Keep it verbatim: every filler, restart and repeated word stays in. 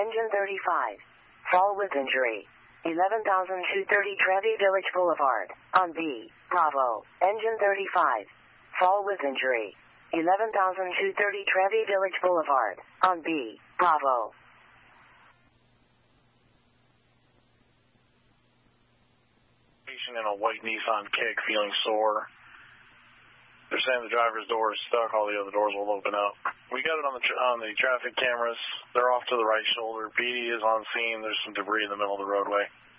engine thirty-five. Fall with injury. eleven thousand two hundred thirty Trevi Village Boulevard, on B, Bravo, engine thirty-five. Fall with injury. eleven thousand two hundred thirty Trevi Village Boulevard, on B, Bravo. In a white Nissan Kick, feeling sore. They're saying the driver's door is stuck, all the other doors will open up. We got it on the tra on the traffic cameras. They're off to the right shoulder. P D is on scene. There's some debris in the middle of the roadway.